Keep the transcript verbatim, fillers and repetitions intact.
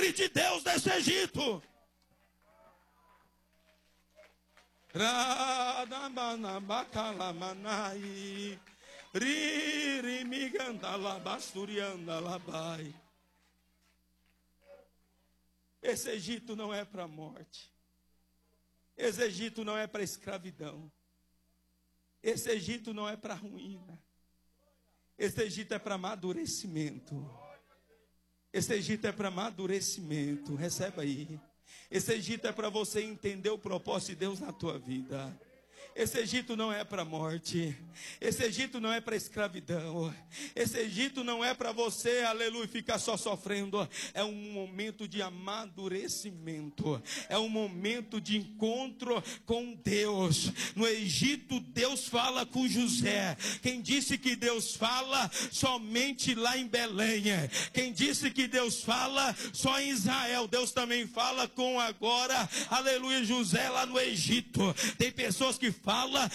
livre de Deus desse Egito. Esse Egito não é para a morte. Esse Egito não é para a escravidão. Esse Egito não é para a ruína. Esse Egito é para amadurecimento. Esse Egito é para amadurecimento. Receba aí. Esse Egito é para você entender o propósito de Deus na tua vida. Esse Egito não é para a morte. Esse Egito não é para a escravidão. Esse Egito não é para você, aleluia, ficar só sofrendo. É um momento de amadurecimento. É um momento de encontro com Deus. No Egito, Deus fala com José. Quem disse que Deus fala somente lá em Belém? Quem disse que Deus fala só em Israel? Deus também fala com agora, aleluia, José lá no Egito. Tem pessoas que fala